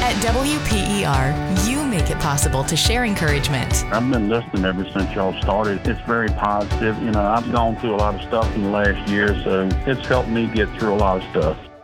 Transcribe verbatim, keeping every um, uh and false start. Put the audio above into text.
At W P E R, you make it possible to share encouragement. I've been listening ever since y'all started. It's very positive. You know, I've gone through a lot of stuff in the last year, so it's helped me get through a lot of stuff.